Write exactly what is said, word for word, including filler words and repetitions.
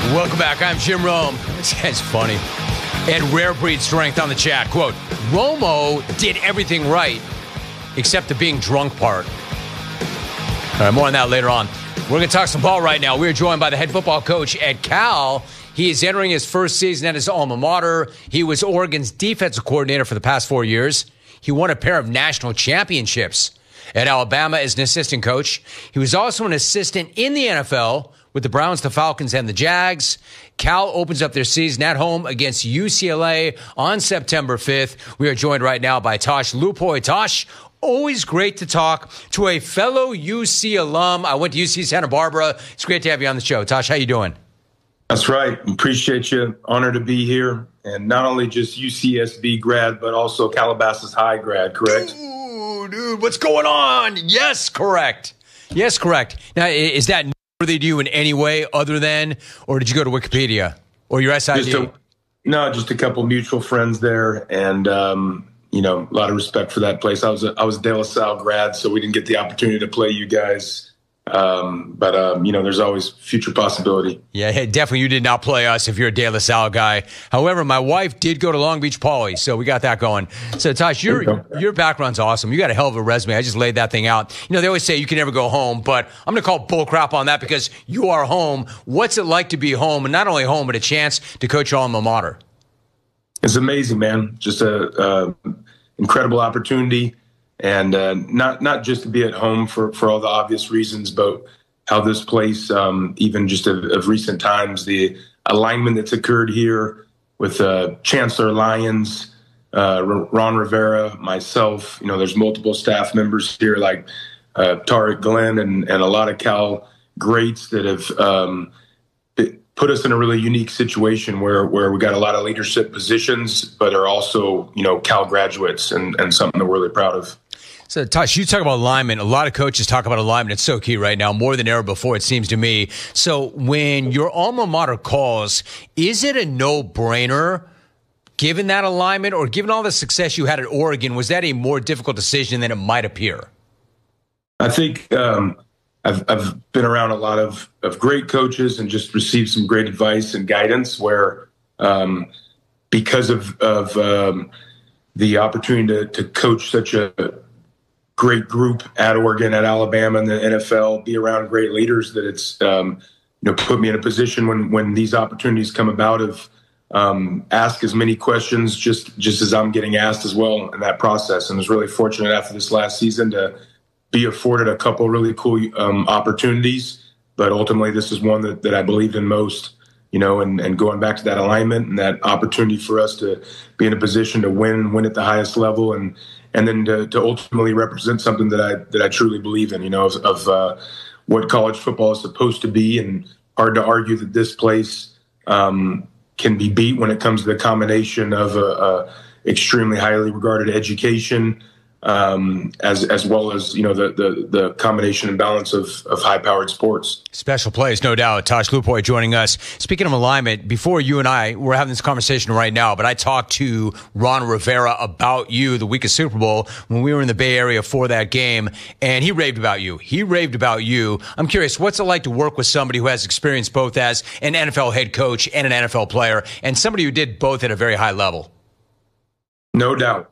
Welcome back. I'm Jim Rome. This guy's funny. And Rare Breed Strength on the chat. Quote, Romo did everything right except the being drunk part. All right, more on that later on. We're going to talk some ball right now. We're joined by the head football coach at Cal. He is entering his first season at his alma mater. He was Oregon's defensive coordinator for the past four years. He won a pair of national championships at Alabama as an assistant coach. He was also an assistant in the N F L with the Browns, the Falcons, and the Jags. Cal opens up their season at home against U C L A on September fifth. We are joined right now by Tosh Lupoy. Tosh, always great to talk to a fellow U C alum. I went to U C Santa Barbara. It's great to have you on the show. Tosh, how you doing? That's right. Appreciate you. Honored to be here. And not only just U C S B grad, but also Calabasas High grad, correct? Ooh, dude, what's going on? Yes, correct. Yes, correct. Now, is that worthy to you in any way other than, or did you go to Wikipedia or your S I D? Just a, no, just a couple mutual friends there. And, um, you know, a lot of respect for that place. I was a, I was a De La Salle grad, so we didn't get the opportunity to play you guys. Um, but, um, you know, there's always future possibility. Yeah, hey, definitely you did not play us if you're a De La Salle guy. However, my wife did go to Long Beach Poly, so we got that going. So, Tosh, your you your background's awesome. You got a hell of a resume. I just laid that thing out. You know, they always say you can never go home, but I'm going to call bull crap on that because you are home. What's it like to be home, and not only home, but a chance to coach your alma mater? It's amazing, man. Just a, a incredible opportunity. And uh, not not just to be at home for, for all the obvious reasons, but how this place, um, even just of, of recent times, the alignment that's occurred here with uh, Chancellor Lyons, uh, Ron Rivera, myself. You know, there's multiple staff members here like uh, Tariq Glenn and, and a lot of Cal greats that have um, put us in a really unique situation where where we got a lot of leadership positions, but are also, you know, Cal graduates and, and something that we're really proud of. So, Tosh, you talk about alignment. A lot of coaches talk about alignment. It's so key right now, more than ever before, it seems to me. So when your alma mater calls, is it a no-brainer, given that alignment, or given all the success you had at Oregon, was that a more difficult decision than it might appear? I think um, I've, I've been around a lot of, of great coaches and just received some great advice and guidance where um, because of, of um, the opportunity to, to coach such a great group at Oregon, at Alabama, and the N F L, be around great leaders, that it's um, you know, put me in a position when when these opportunities come about of um, ask as many questions just just as I'm getting asked as well in that process. And I was really fortunate after this last season to be afforded a couple really cool um, opportunities, but ultimately this is one that, that I believed in most. You know, and, and going back to that alignment and that opportunity for us to be in a position to win, win at the highest level, and and then to, to ultimately represent something that I that I truly believe in. You know, of, of uh, what college football is supposed to be, and hard to argue that this place um, can be beat when it comes to the combination of a, a extremely highly regarded education, um, as as well as, you know, the the, the combination and balance of, of high-powered sports. Special plays, no doubt. Tosh Lupoy joining us. Speaking of alignment, before you and I, we're having this conversation right now, but I talked to Ron Rivera about you the week of Super Bowl when we were in the Bay Area for that game, and he raved about you. He raved about you. I'm curious, what's it like to work with somebody who has experience both as an N F L head coach and an N F L player, and somebody who did both at a very high level? No doubt.